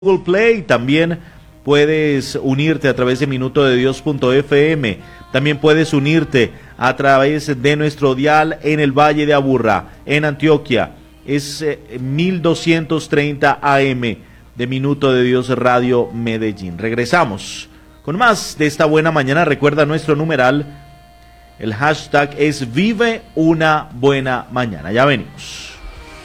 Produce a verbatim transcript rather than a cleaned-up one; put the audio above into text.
Google Play. También puedes unirte a través de minuto de dios punto f m. También puedes unirte a través de nuestro dial en el Valle de Aburrá, en Antioquia. Es eh, mil doscientos treinta A M de Minuto de Dios Radio Medellín. Regresamos con más de esta buena mañana. Recuerda nuestro numeral. El hashtag es Vive una buena mañana. Ya venimos.